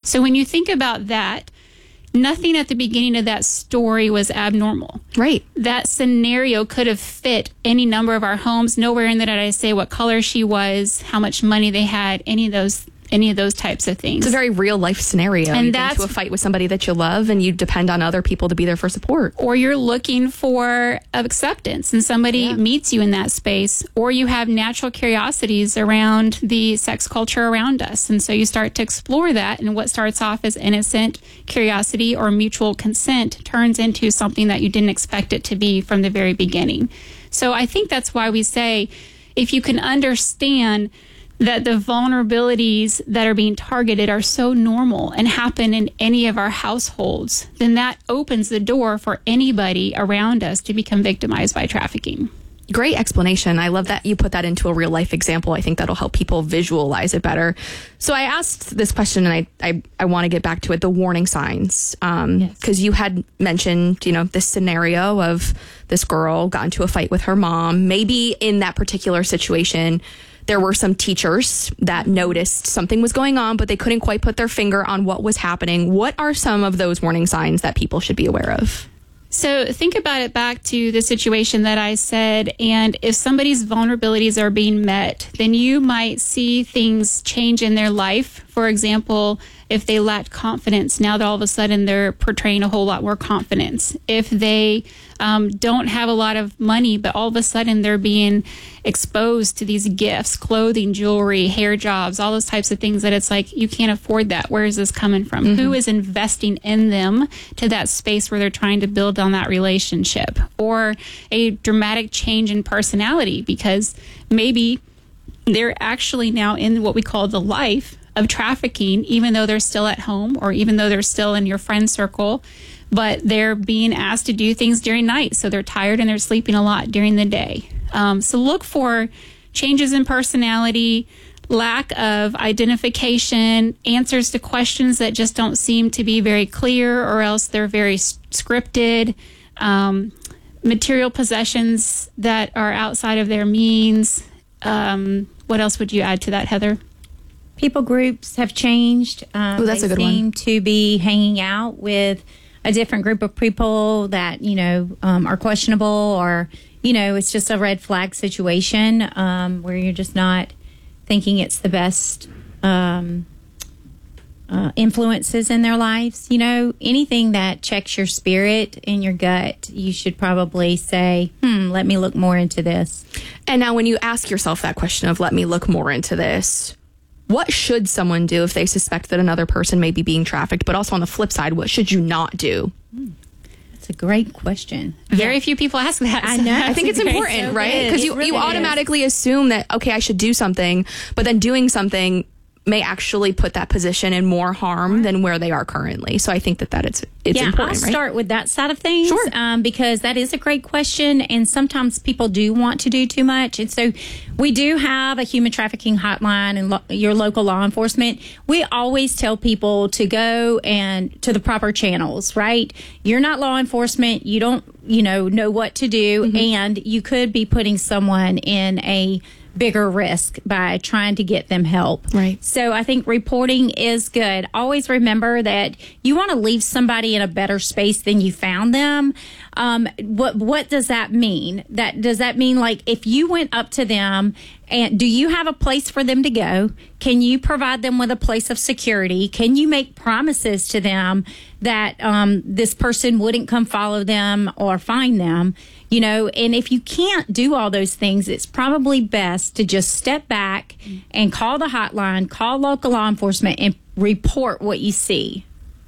So when you think about that, nothing at the beginning of that story was abnormal. Right. That scenario could have fit any number of our homes. Nowhere in there did I say what color she was, how much money they had, any of those types of things. It's a very real life scenario. And you get into a fight with somebody that you love and you depend on other people to be there for support. Or you're looking for acceptance and somebody meets you in that space, or you have natural curiosities around the sex culture around us. And so you start to explore that, and what starts off as innocent curiosity or mutual consent turns into something that you didn't expect it to be from the very beginning. So I think that's why we say, if you can understand that the vulnerabilities that are being targeted are so normal and happen in any of our households, then that opens the door for anybody around us to become victimized by trafficking. Great explanation. I love that you put that into a real life example. I think that'll help people visualize it better. So I asked this question, and I want to get back to it, the warning signs. Because you had mentioned, this scenario of this girl got into a fight with her mom. Maybe in that particular situation, there were some teachers that noticed something was going on, but they couldn't quite put their finger on what was happening. What are some of those warning signs that people should be aware of? So think about it back to the situation that I said, and if somebody's vulnerabilities are being met, then you might see things change in their life. For example, if they lacked confidence, now that all of a sudden they're portraying a whole lot more confidence. If they don't have a lot of money, but all of a sudden they're being exposed to these gifts, clothing, jewelry, hair jobs, all those types of things that it's like, you can't afford that. Where is this coming from? Mm-hmm. Who is investing in them to that space where they're trying to build on that relationship? Or a dramatic change in personality, because maybe they're actually now in what we call the life of trafficking, even though they're still at home or even though they're still in your friend circle, but they're being asked to do things during night. So they're tired and they're sleeping a lot during the day. So look for changes in personality, lack of identification, answers to questions that just don't seem to be very clear, or else they're very scripted, material possessions that are outside of their means. What else would you add to that, Heather? People groups have changed. That's a good one. They seem to be hanging out with a different group of people that, are questionable, or, it's just a red flag situation where you're just not thinking it's the best influences in their lives. Anything that checks your spirit and your gut, you should probably say, let me look more into this. And now when you ask yourself that question of let me look more into this, what should someone do if they suspect that another person may be being trafficked? But also on the flip side, what should you not do? That's a great question. Very few people ask that. I know. I think it's important, right? Because you automatically assume that, okay, I should do something, but then doing something may actually put that position in more harm than where they are currently. So I think that it's important, I'll start with that side of things. Sure. Because that is a great question, and sometimes people do want to do too much. And so we do have a human trafficking hotline and your local law enforcement. We always tell people to go and to the proper channels, right? You're not law enforcement. You don't, know what to do. Mm-hmm. And you could be putting someone in a bigger risk by trying to get them help. Right. So I think reporting is good. Always remember that you want to leave somebody in a better space than you found them. What does that mean? Does that mean, like, if you went up to them, and do you have a place for them to go? Can you provide them with a place of security? Can you make promises to them that this person wouldn't come follow them or find them? And if you can't do all those things, it's probably best to just step back and call the hotline, call local law enforcement, and report what you see.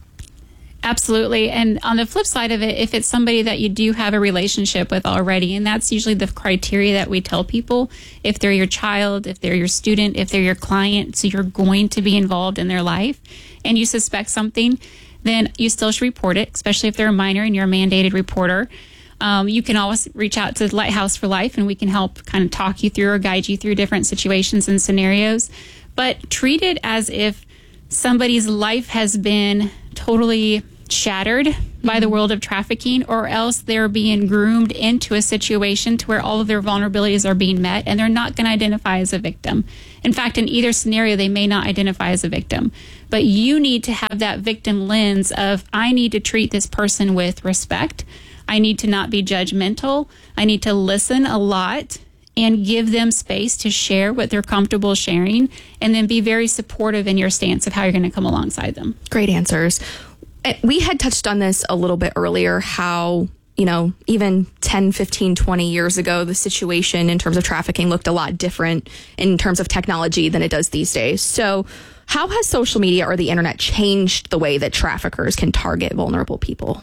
Absolutely. And on the flip side of it, if it's somebody that you do have a relationship with already, and that's usually the criteria that we tell people, if they're your child, if they're your student, if they're your client, so you're going to be involved in their life, and you suspect something, then you still should report it, especially if they're a minor and you're a mandated reporter. You can always reach out to Lighthouse for Life, and we can help kind of talk you through or guide you through different situations and scenarios. But treat it as if somebody's life has been totally shattered by the world of trafficking, or else they're being groomed into a situation to where all of their vulnerabilities are being met, and they're not going to identify as a victim. In fact, in either scenario, they may not identify as a victim. But you need to have that victim lens of, I need to treat this person with respect. I need to not be judgmental. I need to listen a lot and give them space to share what they're comfortable sharing, and then be very supportive in your stance of how you're going to come alongside them. Great answers. We had touched on this a little bit earlier, how, even 10, 15, 20 years ago, the situation in terms of trafficking looked a lot different in terms of technology than it does these days. So how has social media or the internet changed the way that traffickers can target vulnerable people?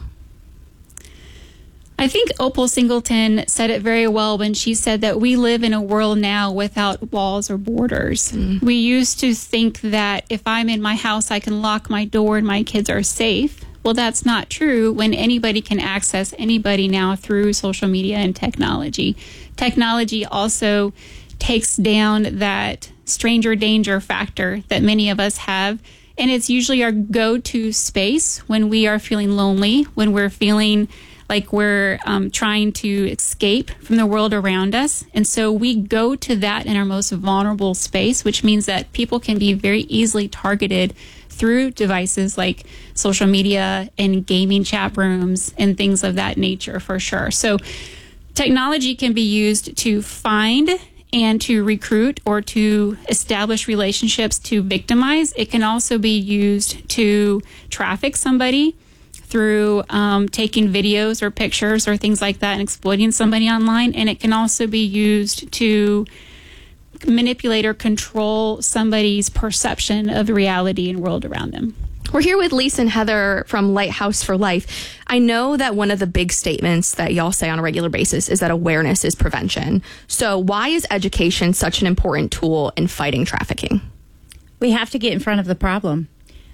I think Opal Singleton said it very well when she said that we live in a world now without walls or borders. We used to think that if I'm in my house, I can lock my door and my kids are safe. Well, that's not true when anybody can access anybody now through social media and technology. Technology also takes down that stranger danger factor that many of us have. And it's usually our go-to space when we are feeling lonely, when we're feeling like we're trying to escape from the world around us. And so we go to that in our most vulnerable space, which means that people can be very easily targeted through devices like social media and gaming chat rooms and things of that nature, for sure. So technology can be used to find and to recruit or to establish relationships to victimize. It can also be used to traffic somebody through taking videos or pictures or things like that and exploiting somebody online. And it can also be used to manipulate or control somebody's perception of reality and world around them. We're here with Lisa and Heather from Lighthouse for Life. I know that one of the big statements that y'all say on a regular basis is that awareness is prevention. So why is education such an important tool in fighting trafficking? We have to get in front of the problem.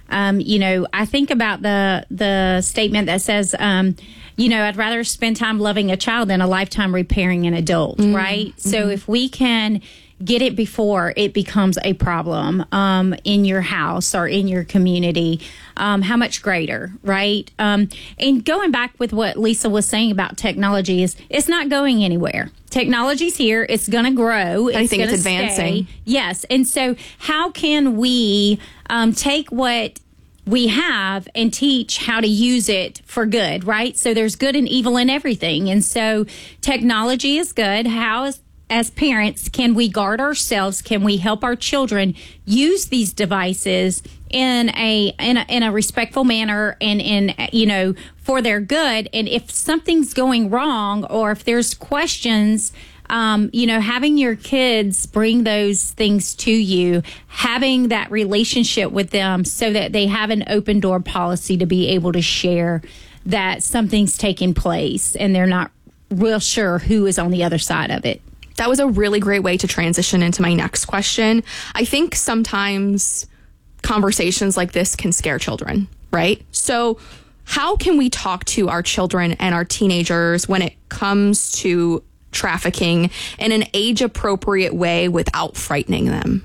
I think about the statement that says, I'd rather spend time loving a child than a lifetime repairing an adult, right? So if we can get it before it becomes a problem in your house or in your community, how much greater, right? And going back with what Lisa was saying about technology is it's not going anywhere. Technology's here. It's going to grow. I think it's advancing. Yes. And so how can we take what we have and teach how to use it for good, right? So there's good and evil in everything. And so technology is good. How as parents, can we guard ourselves? Can we help our children use these devices in a respectful manner and in for their good? And if something's going wrong or if there's questions, having your kids bring those things to you, having that relationship with them so that they have an open door policy to be able to share that something's taking place and they're not real sure who is on the other side of it. That was a really great way to transition into my next question. I think sometimes conversations like this can scare children, right? So how can we talk to our children and our teenagers when it comes to trafficking in an age-appropriate way without frightening them?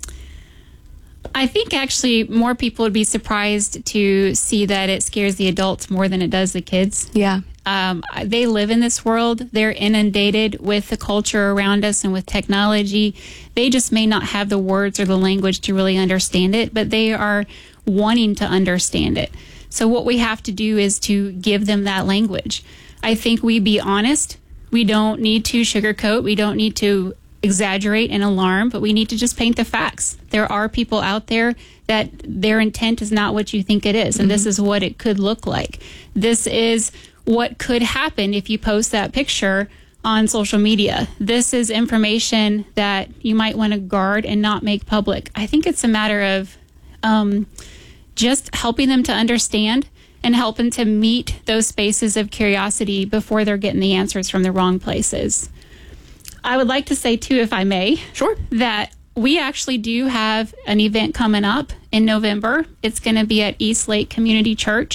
I think actually more people would be surprised to see that it scares the adults more than it does the kids. Yeah. They live in this world. They're inundated with the culture around us and with technology. They just may not have the words or the language to really understand it, but they are wanting to understand it. So what we have to do is to give them that language. I think we be honest. We don't need to sugarcoat. We don't need to exaggerate and alarm, but we need to just paint the facts. There are people out there that their intent is not what you think it is, and this is what it could look like. This is what could happen if you post that picture on social media. This is information that you might want to guard and not make public. I think it's a matter of just helping them to understand and helping to meet those spaces of curiosity before they're getting the answers from the wrong places. I would like to say, too, if I may, sure, that we actually do have an event coming up in November. It's going to be at East Lake Community Church.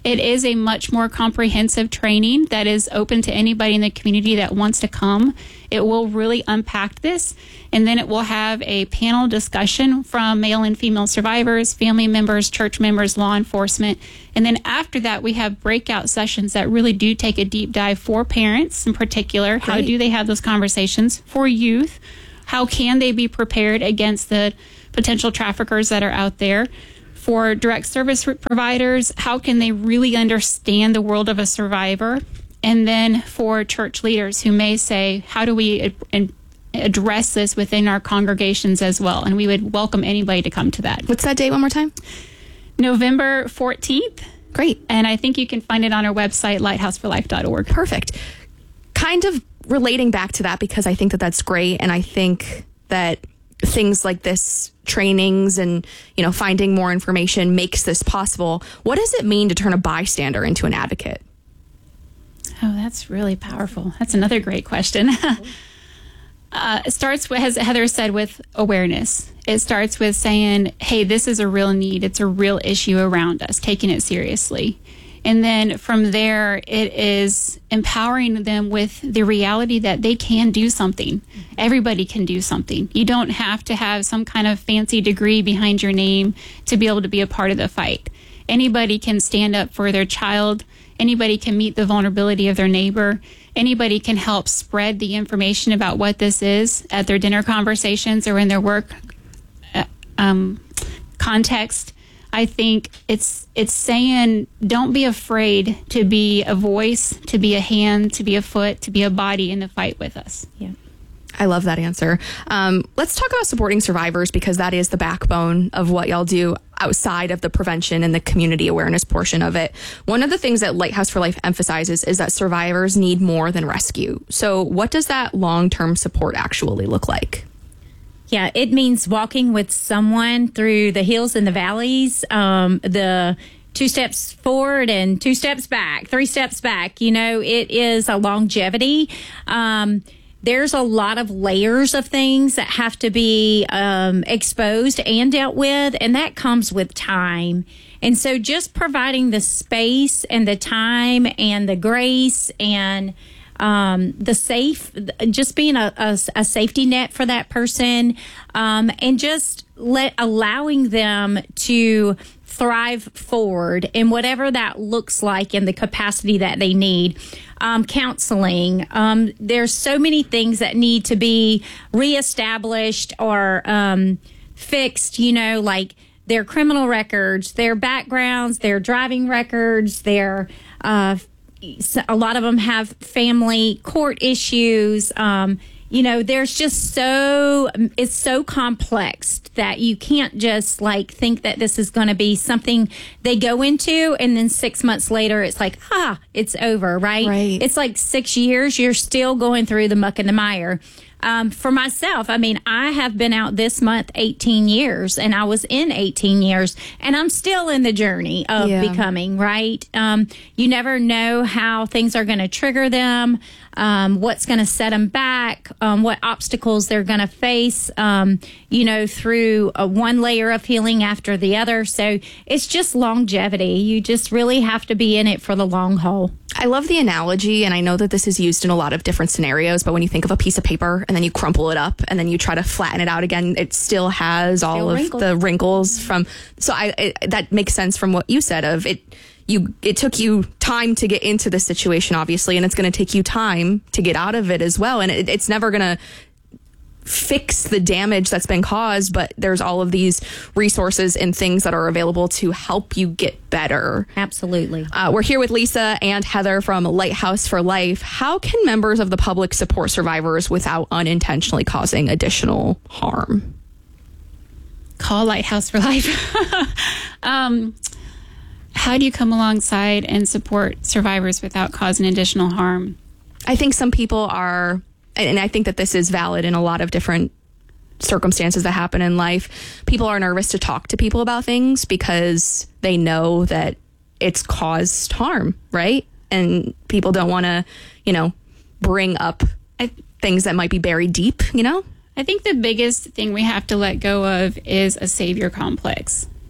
It is a much more comprehensive training that is open to anybody in the community that wants to come. It will really unpack this, and then it will have a panel discussion from male and female survivors, family members, church members, law enforcement. And then after that, we have breakout sessions that really do take a deep dive for parents in particular. How do they have those conversations? For youth, how can they be prepared against the potential traffickers that are out there? For direct service providers, how can they really understand the world of a survivor? And then for church leaders who may say, how do we address this within our congregations as well? And we would welcome anybody to come to that. What's that date one more time? November 14th. Great. And I think you can find it on our website, lighthouseforlife.org. Perfect. Kind of relating back to that, because I think that that's great. And I think that things like this, trainings and, finding more information makes this possible. What does it mean to turn a bystander into an advocate? Oh, that's really powerful. That's another great question. It starts with, as Heather said, with awareness. It starts with saying, hey, this is a real need. It's a real issue around us, taking it seriously. And then from there, it is empowering them with the reality that they can do something. Everybody can do something. You don't have to have some kind of fancy degree behind your name to be able to be a part of the fight. Anybody can stand up for their child. Anybody can meet the vulnerability of their neighbor. Anybody can help spread the information about what this is at their dinner conversations or in their work context. I think it's saying, don't be afraid to be a voice, to be a hand, to be a foot, to be a body in the fight with us. Yeah. I love that answer. Let's talk about supporting survivors, because that is the backbone of what y'all do outside of the prevention and the community awareness portion of it. One of the things that Lighthouse for Life emphasizes is that survivors need more than rescue. So what does that long-term support actually look like? Yeah, it means walking with someone through the hills and the valleys, the 2 steps forward and 2 steps back, 3 steps back. It is a longevity. There's a lot of layers of things that have to be exposed and dealt with, and that comes with time. And so just providing the space and the time and the grace and just being a safety net for that person, and just allowing them to thrive forward in whatever that looks like in the capacity that they need. Counseling. There's so many things that need to be reestablished or fixed, like their criminal records, their backgrounds, their driving records, their a lot of them have family court issues. There's just it's so complex that you can't just think that this is going to be something they go into and then 6 months later it's like, it's over, right? It's like 6 years. You're still going through the muck and the mire. For myself, I have been out this month 18 years, and I was in 18 years, and I'm still in the journey of becoming, right? You never know how things are going to trigger them, what's going to set them back, what obstacles they're going to face, through one layer of healing after the other. So it's just longevity. You just really have to be in it for the long haul. I love the analogy, and I know that this is used in a lot of different scenarios, but when you think of a piece of paper and then you crumple it up and then you try to flatten it out again, it still has all of the wrinkles from. So that makes sense from what you said of it. It took you time to get into the situation, obviously, and it's going to take you time to get out of it as well. And it's never going to fix the damage that's been caused, but there's all of these resources and things that are available to help you get better. Absolutely. We're here with Lisa and Heather from Lighthouse for Life. How can members of the public support survivors without unintentionally causing additional harm? Call Lighthouse for Life. How do you come alongside and support survivors without causing additional harm? I think some people are, and I think that this is valid in a lot of different circumstances that happen in life. People are nervous to talk to people about things because they know that it's caused harm, right? And people don't want to, bring up things that might be buried deep, I think the biggest thing we have to let go of is a savior complex.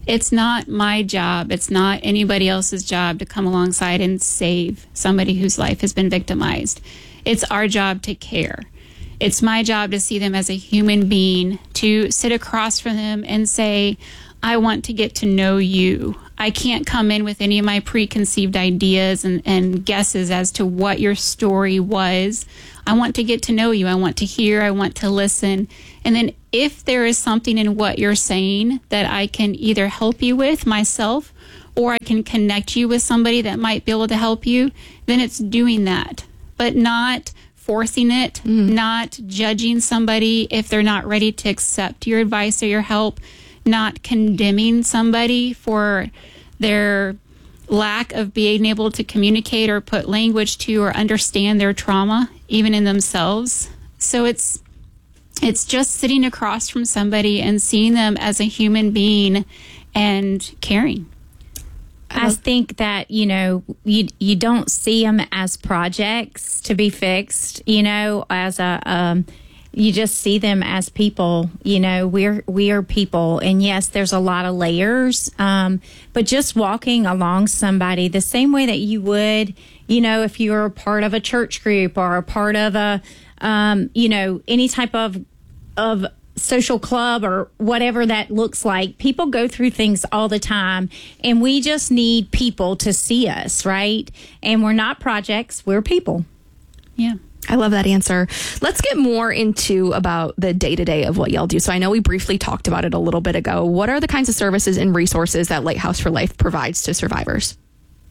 It's not my job. It's not anybody else's job to come alongside and save somebody whose life has been victimized. It's our job to care. It's my job to see them as a human being, to sit across from them and say, I want to get to know you. I can't come in with any of my preconceived ideas and guesses as to what your story was. I want to get to know you. I want to hear. I want to listen. And then if there is something in what you're saying that I can either help you with myself, or I can connect you with somebody that might be able to help you, then it's doing that, but not forcing it, not judging somebody if they're not ready to accept your advice or your help, not condemning somebody for their lack of being able to communicate or put language to or understand their trauma, even in themselves. So it's just sitting across from somebody and seeing them as a human being and caring. I think that, you don't see them as projects to be fixed, as you just see them as people. We are people, and yes, there's a lot of layers, but just walking along somebody the same way that you would, if you were a part of a church group or a part of a, any type of social club or whatever that looks like. People go through things all the time, and we just need people to see us, right? And we're not projects, we're people. Yeah. I love that answer. Let's get more into about the day-to-day of what y'all do. So I know we briefly talked about it a little bit ago. What are the kinds of services and resources that Lighthouse for Life provides to survivors?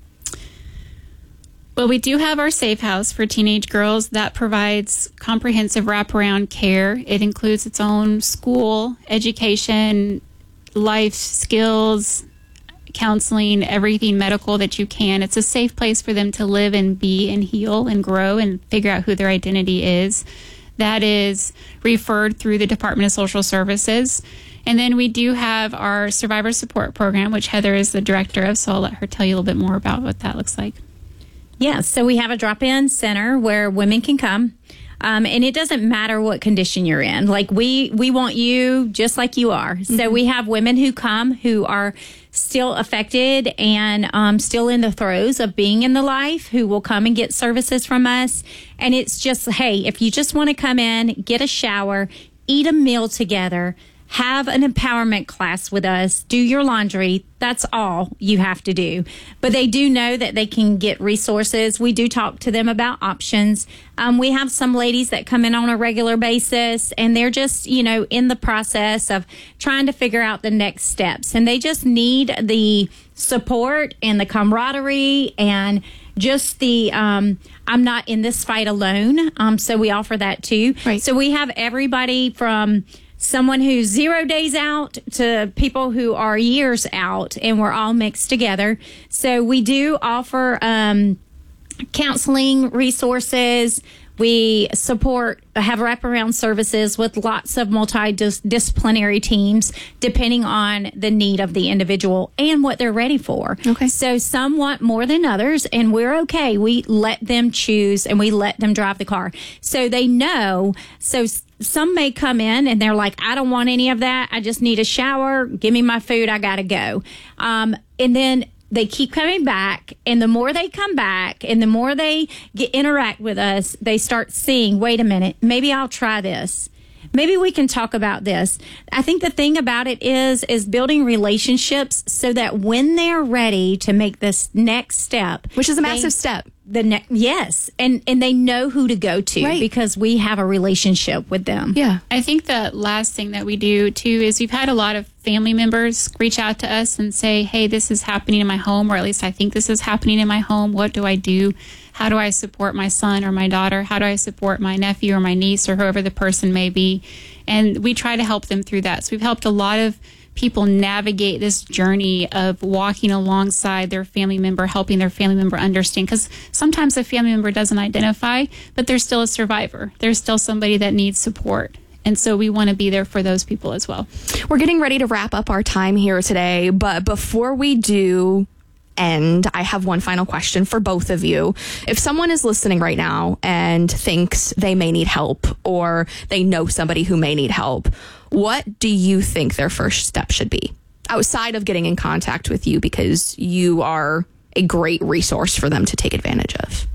Well, we do have our Safe House for teenage girls that provides comprehensive wraparound care. It includes its own school, education, life skills, counseling, everything medical that you can. It's a safe place for them to live and be and heal and grow and figure out who their identity is. That is referred through the Department of Social Services. And then we do have our Survivor Support Program, which Heather is the director of, so I'll let her tell you a little bit more about what that looks like. Yeah, so we have a drop-in center where women can come. And it doesn't matter what condition you're in. Like we want you just like you are. Mm-hmm. So we have women who come who are still affected and still in the throes of being in the life, who will come and get services from us. And it's just, hey, if you just want to come in, get a shower, eat a meal together, have an empowerment class with us, do your laundry. That's all you have to do. But they do know that they can get resources. We do talk to them about options. We have some ladies that come in on a regular basis, and they're just, in the process of trying to figure out the next steps. And they just need the support and the camaraderie and just the I'm not in this fight alone. So we offer that too. Right. So we have everybody from someone who's 0 days out to people who are years out, and we're all mixed together. So we do offer counseling resources. We have wraparound services with lots of multidisciplinary teams, depending on the need of the individual and what they're ready for. Okay. So some want more than others, and we're okay. We let them choose, and we let them drive the car. So they know. So some may come in and they're like, I don't want any of that. I just need a shower. Give me my food. I got to go. And then they keep coming back, and the more they come back and the more they interact with us, they start seeing, wait a minute, maybe I'll try this. Maybe we can talk about this. I think the thing about it is building relationships so that when they're ready to make this next step, which is a massive step. Yes. And they know who to go to, right, because we have a relationship with them. Yeah. I think the last thing that we do too is we've had a lot of family members reach out to us and say, hey, this is happening in my home, or at least I think this is happening in my home. What do I do? How do I support my son or my daughter? How do I support my nephew or my niece or whoever the person may be? And we try to help them through that. So we've helped a lot of people navigate this journey of walking alongside their family member, helping their family member understand. Because sometimes the family member doesn't identify, but they're still a survivor. There's still somebody that needs support. And so we want to be there for those people as well. We're getting ready to wrap up our time here today. But before we do end, I have one final question for both of you. If someone is listening right now and thinks they may need help, or they know somebody who may need help, what do you think their first step should be? outside of getting in contact with you because you are a great resource for them to take advantage of?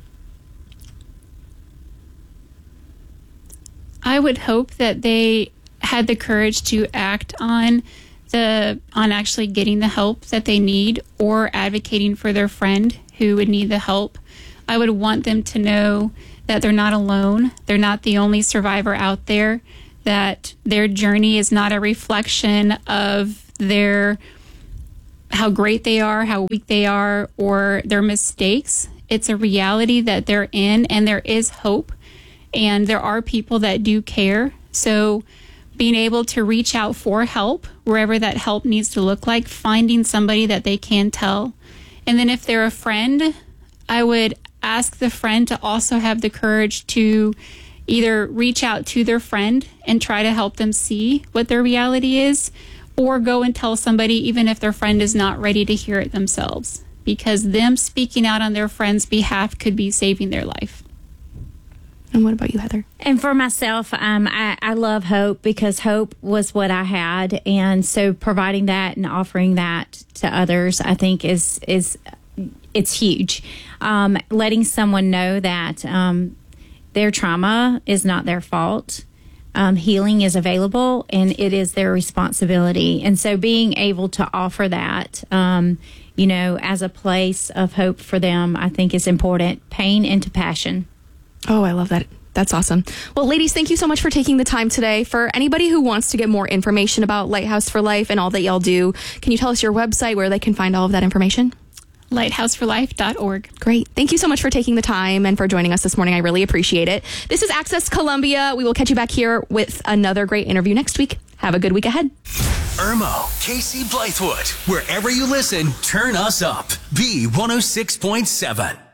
I would hope that they had the courage to act on actually getting the help that they need or advocating for their friend who would need the help. I would want them to know that they're not alone. They're not the only survivor out there, that their journey is not a reflection of how great they are, how weak they are, or their mistakes. It's a reality that they're in, and there is hope, and there are people that do care. So being able to reach out for help, wherever that help needs to look like, finding somebody that they can tell. And then if they're a friend, I would ask the friend to also have the courage to either reach out to their friend and try to help them see what their reality is, or go and tell somebody even if their friend is not ready to hear it themselves, because them speaking out on their friend's behalf could be saving their life. And what about you, Heather? And for myself, I love hope, because hope was what I had. And so providing that and offering that to others, I think it's huge. Letting someone know that their trauma is not their fault. Healing is available, and it is their responsibility. And so being able to offer that, as a place of hope for them, I think is important. Pain into passion. Oh, I love that. That's awesome. Well, ladies, thank you so much for taking the time today. For anybody who wants to get more information about Lighthouse for Life and all that y'all do, can you tell us your website where they can find all of that information? lighthouseforlife.org. Great. Thank you so much for taking the time and for joining us this morning. I really appreciate it. This is Access Columbia. We will catch you back here with another great interview next week. Have a good week ahead. Irmo, Casey Blythewood. Wherever you listen, turn us up. B106.7.